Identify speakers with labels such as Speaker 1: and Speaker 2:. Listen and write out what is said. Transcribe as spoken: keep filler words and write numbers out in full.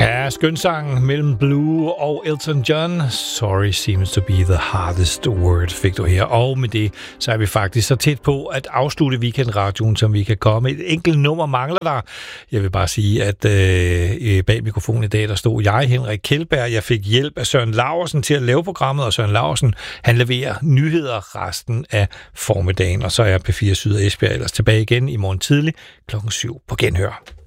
Speaker 1: Ja, skønsang mellem Blue og Elton John. Sorry seems to be the hardest word, fik du her. Og med det, så er vi faktisk så tæt på at afslutte weekendradioen, som vi kan komme. Et enkelt nummer mangler der. Jeg vil bare sige, at øh, bag mikrofonen i dag, der stod jeg, Henrik Kjeldberg. Jeg fik hjælp af Søren Laursen til at lave programmet, og Søren Laursen, han leverer nyheder resten af formiddagen. Og så er P fire Syd og Esbjerg ellers tilbage igen i morgen tidlig klokken syv på Genhør.